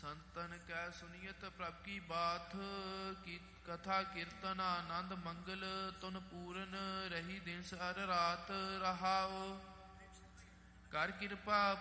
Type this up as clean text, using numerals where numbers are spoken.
संतन कै सुनियत प्रभ की बात की कथा कीर्तन आनंद मंगल तुन पूरन रही दिन सर रात रहाओ कर कृपा